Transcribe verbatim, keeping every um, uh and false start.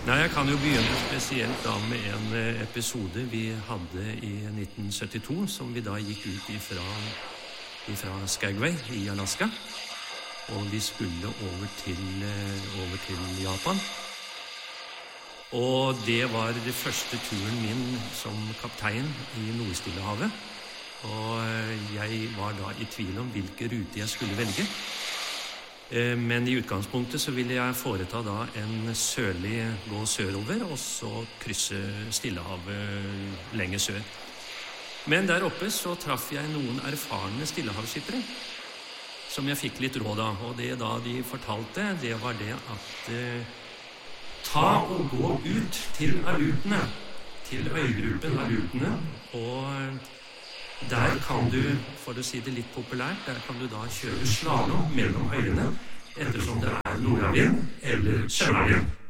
Nei, jeg kan jo begynne spesielt da med en episode vi hadde i nitten syttito, som vi da gikk ut ifra, ifra Skagway i Alaska, og vi skulle over til, over til Japan. Og det var det første turen min som kaptein i Nordstillehavet, og jeg var da i tvil om hvilke rute jeg skulle velge. Men i utgangspunktet så ville jeg foreta da en sørlig gå sørover, og så krysse Stillehavet lenger sør. Men der oppe så traff jeg noen erfarne stillehavsskippere, som jeg fikk litt råd av, og det da de fortalte, det var det at eh, ta og gå ut til Alutene, til øygruppen Alutene, og der kan du, for å si det litt populært, der kan du da kjøre slalom mellom øyene, ettersom det er nordavind eller søravind.